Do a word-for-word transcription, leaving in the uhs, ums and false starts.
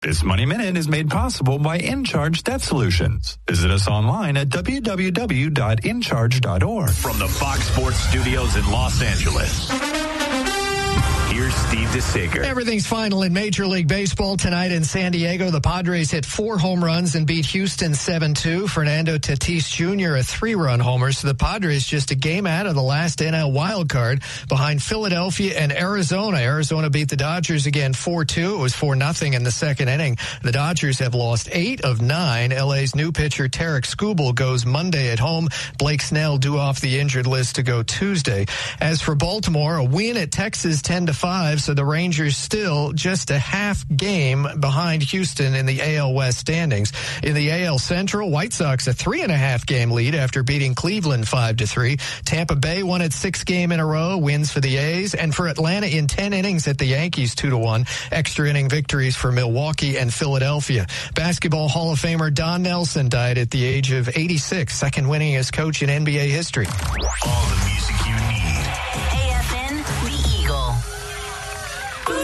This Money Minute is made possible by InCharge Debt Solutions. Visit us online at w w w dot in charge dot org. From the Fox Sports Studios in Los Angeles, here's Steve DeSager. Everything's final in Major League Baseball tonight in San Diego. The Padres hit four home runs and beat Houston seven two. Fernando Tatis Junior a three-run homer. So the Padres just a game out of the last N L wild card behind Philadelphia and Arizona. Arizona beat the Dodgers again four two. It was four nothing in the second inning. The Dodgers have lost eight of nine. L A's new pitcher Tarek Skubal goes Monday at home. Blake Snell due off the injured list to go Tuesday. As for Baltimore, a win at Texas ten to five, so the Rangers still just a half game behind Houston in the A L West standings. In the A L Central, White Sox a three and a half game lead after beating Cleveland five to three. Tampa Bay won its sixth game in a row, wins for the A's, and for Atlanta in ten innings at the Yankees two to one. Extra inning victories for Milwaukee and Philadelphia. Basketball Hall of Famer Don Nelson died at the age of eighty-six, second winningest coach in N B A history. All the music